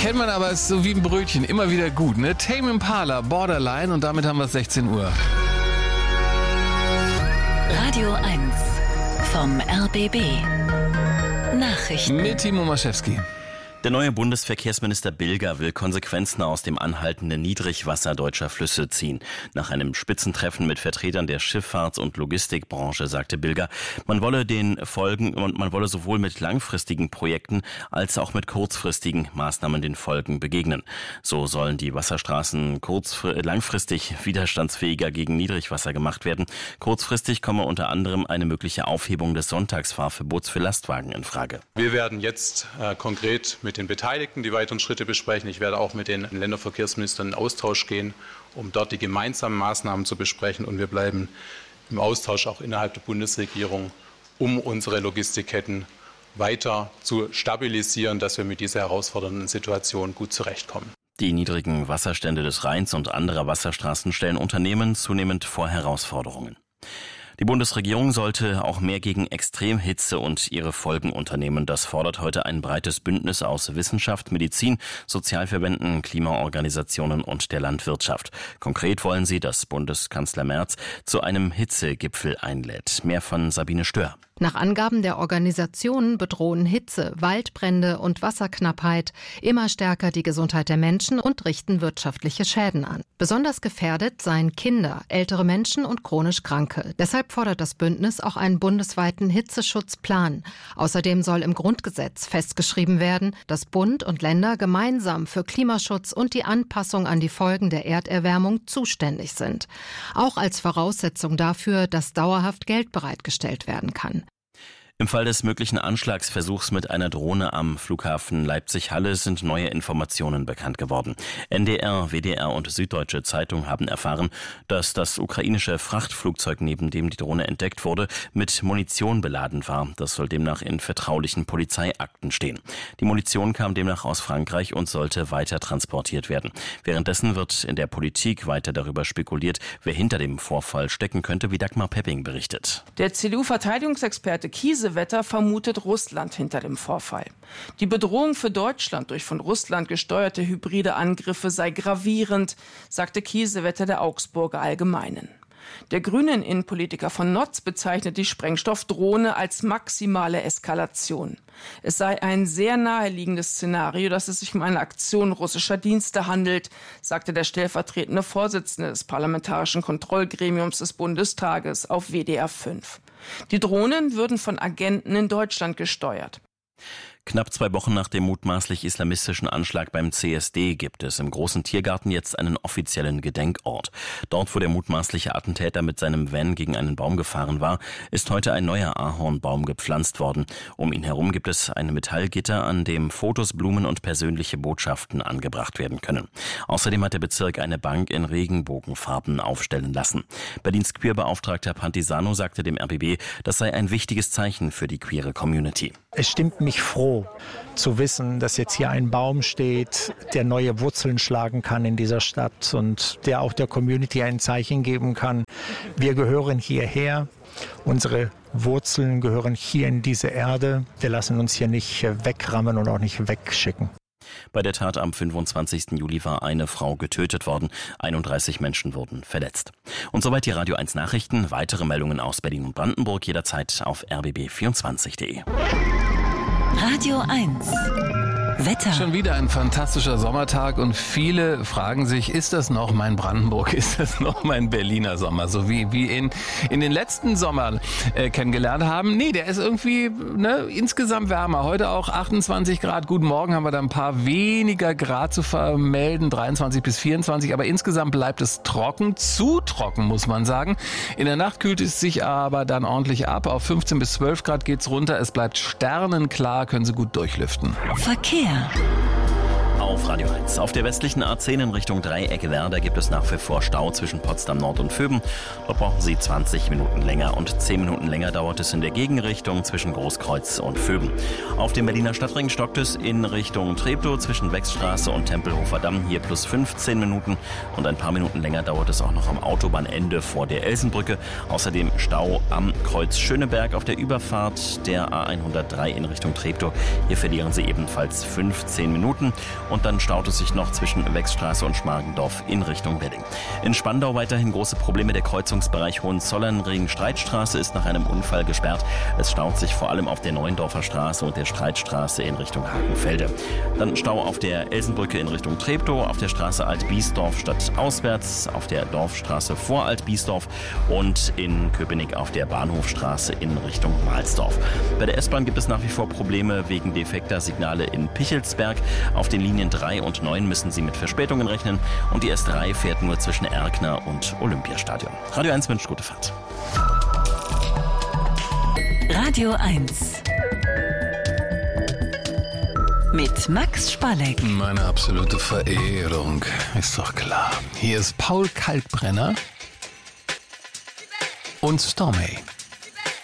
Kennt man aber, ist so wie ein Brötchen, immer wieder gut, ne? Tame Impala, Borderline, und damit haben wir 16 Uhr. Radio 1 vom RBB. Nachrichten. Mit Timo Maschewski. Der neue Bundesverkehrsminister Bilger will Konsequenzen aus dem anhaltenden Niedrigwasser deutscher Flüsse ziehen. Nach einem Spitzentreffen mit Vertretern der Schifffahrts- und Logistikbranche sagte Bilger, man wolle den Folgen und man wolle sowohl mit langfristigen Projekten als auch mit kurzfristigen Maßnahmen den Folgen begegnen. So sollen die Wasserstraßen langfristig widerstandsfähiger gegen Niedrigwasser gemacht werden. Kurzfristig komme unter anderem eine mögliche Aufhebung des Sonntagsfahrverbots für Lastwagen in Frage. Wir werden jetzt konkret mit den Beteiligten die weiteren Schritte besprechen. Ich werde auch mit den Länderverkehrsministern in Austausch gehen, um dort die gemeinsamen Maßnahmen zu besprechen. Und wir bleiben im Austausch auch innerhalb der Bundesregierung, um unsere Logistikketten weiter zu stabilisieren, dass wir mit dieser herausfordernden Situation gut zurechtkommen. Die niedrigen Wasserstände des Rheins und anderer Wasserstraßen stellen Unternehmen zunehmend vor Herausforderungen. Die Bundesregierung sollte auch mehr gegen Extremhitze und ihre Folgen unternehmen. Das fordert heute ein breites Bündnis aus Wissenschaft, Medizin, Sozialverbänden, Klimaorganisationen und der Landwirtschaft. Konkret wollen sie, dass Bundeskanzler Merz zu einem Hitzegipfel einlädt. Mehr von Sabine Stör. Nach Angaben der Organisationen bedrohen Hitze, Waldbrände und Wasserknappheit immer stärker die Gesundheit der Menschen und richten wirtschaftliche Schäden an. Besonders gefährdet seien Kinder, ältere Menschen und chronisch Kranke. Deshalb fordert das Bündnis auch einen bundesweiten Hitzeschutzplan. Außerdem soll im Grundgesetz festgeschrieben werden, dass Bund und Länder gemeinsam für Klimaschutz und die Anpassung an die Folgen der Erderwärmung zuständig sind. Auch als Voraussetzung dafür, dass dauerhaft Geld bereitgestellt werden kann. Im Fall des möglichen Anschlagsversuchs mit einer Drohne am Flughafen Leipzig-Halle sind neue Informationen bekannt geworden. NDR, WDR und Süddeutsche Zeitung haben erfahren, dass das ukrainische Frachtflugzeug, neben dem die Drohne entdeckt wurde, mit Munition beladen war. Das soll demnach in vertraulichen Polizeiakten stehen. Die Munition kam demnach aus Frankreich und sollte weiter transportiert werden. Währenddessen wird in der Politik weiter darüber spekuliert, wer hinter dem Vorfall stecken könnte, wie Dagmar Pepping berichtet. Der CDU-Verteidigungsexperte Kiesewetter vermutet Russland hinter dem Vorfall. Die Bedrohung für Deutschland durch von Russland gesteuerte hybride Angriffe sei gravierend, sagte Kiesewetter der Augsburger Allgemeinen. Der grünen Innenpolitiker von Notz bezeichnet die Sprengstoffdrohne als maximale Eskalation. Es sei ein sehr naheliegendes Szenario, dass es sich um eine Aktion russischer Dienste handelt, sagte der stellvertretende Vorsitzende des Parlamentarischen Kontrollgremiums des Bundestages auf WDR 5. Die Drohnen würden von Agenten in Deutschland gesteuert. Knapp 2 Wochen nach dem mutmaßlich islamistischen Anschlag beim CSD gibt es im Großen Tiergarten jetzt einen offiziellen Gedenkort. Dort, wo der mutmaßliche Attentäter mit seinem Van gegen einen Baum gefahren war, ist heute ein neuer Ahornbaum gepflanzt worden. Um ihn herum gibt es ein Metallgitter, an dem Fotos, Blumen und persönliche Botschaften angebracht werden können. Außerdem hat der Bezirk eine Bank in Regenbogenfarben aufstellen lassen. Berlins Queerbeauftragter Pantisano sagte dem RBB, das sei ein wichtiges Zeichen für die queere Community. Es stimmt mich froh, zu wissen, dass jetzt hier ein Baum steht, der neue Wurzeln schlagen kann in dieser Stadt und der auch der Community ein Zeichen geben kann. Wir gehören hierher, unsere Wurzeln gehören hier in diese Erde. Wir lassen uns hier nicht wegrammen und auch nicht wegschicken. Bei der Tat am 25. Juli war eine Frau getötet worden. 31 Menschen wurden verletzt. Und soweit die Radio 1 Nachrichten. Weitere Meldungen aus Berlin und Brandenburg jederzeit auf rbb24.de. Radio 1 Wetter. Schon wieder ein fantastischer Sommertag und viele fragen sich, ist das noch mein Brandenburg, ist das noch mein Berliner Sommer, so wie in den letzten Sommern kennengelernt haben. Nee, der ist irgendwie insgesamt wärmer. Heute auch 28 Grad. Guten Morgen haben wir da ein paar weniger Grad zu vermelden, 23 bis 24. Aber insgesamt bleibt es trocken, zu trocken muss man sagen. In der Nacht kühlt es sich aber dann ordentlich ab. Auf 15 bis 12 Grad geht's runter. Es bleibt sternenklar, können Sie gut durchlüften. Verkehr. Auf Radio 1. Auf der westlichen A10 in Richtung Dreieck-Werder gibt es nach wie vor Stau zwischen Potsdam Nord und Vöben. Dort brauchen Sie 20 Minuten länger und 10 Minuten länger dauert es in der Gegenrichtung zwischen Großkreuz und Vöben. Auf dem Berliner Stadtring stockt es in Richtung Treptow zwischen Wechsstraße und Tempelhofer Damm. Hier plus 15 Minuten und ein paar Minuten länger dauert es auch noch am Autobahnende vor der Elsenbrücke. Außerdem Stau am Kreuz Schöneberg auf der Überfahrt der A103 in Richtung Treptow. Hier verlieren Sie ebenfalls 15 Minuten. und dann staut es sich noch zwischen Wechsstraße und Schmargendorf in Richtung Wedding. In Spandau weiterhin große Probleme. Der Kreuzungsbereich Hohenzollern-Ring-Streitstraße ist nach einem Unfall gesperrt. Es staut sich vor allem auf der Neuendorfer Straße und der Streitstraße in Richtung Hakenfelde. Dann Stau auf der Elsenbrücke in Richtung Treptow, auf der Straße Alt-Biesdorf stadtauswärts, auf der Dorfstraße vor Alt-Biesdorf und in Köpenick auf der Bahnhofstraße in Richtung Mahlsdorf. Bei der S-Bahn gibt es nach wie vor Probleme wegen defekter Signale in Pichelsberg. Auf den Linien 3 und 9 müssen Sie mit Verspätungen rechnen und die S3 fährt nur zwischen Erkner und Olympiastadion. Radio 1 wünscht gute Fahrt. Radio 1 mit Max Spalleck. Meine absolute Verehrung, ist doch klar. Hier ist Paul Kalkbrenner und Stormy.